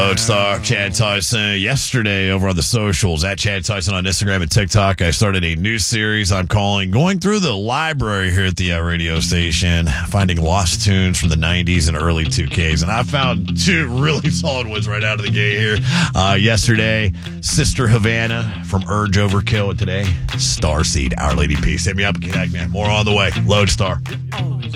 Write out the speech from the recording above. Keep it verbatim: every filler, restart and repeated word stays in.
Lodestar, Chad Tyson. Yesterday over on the socials, at Chad Tyson on Instagram and TikTok, I started a new series I'm calling Going Through the Library here at the uh, radio station, finding lost tunes from the nineties and early two Ks. And I found two really solid ones right out of the gate here. Uh, yesterday, Sister Havana from Urge Overkill. And today, Starseed, Our Lady Peace. Hit me up and connect, man. More on the way. Lodestar.